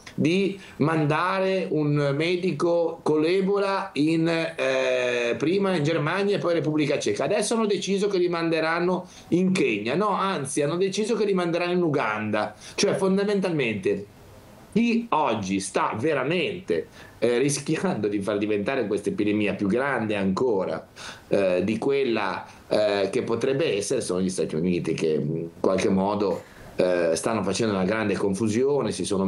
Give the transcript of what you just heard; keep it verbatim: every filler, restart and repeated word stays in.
di mandare un medico con l'Ebola in, eh, prima in Germania e poi Repubblica Ceca. Adesso hanno deciso che li manderanno in Kenya, no, anzi hanno deciso che li manderanno in Uganda. Cioè fondamentalmente chi oggi sta veramente eh, rischiando di far diventare questa epidemia più grande ancora eh, di quella eh, che potrebbe essere sono gli Stati Uniti, che in qualche modo eh, stanno facendo una grande confusione, si sono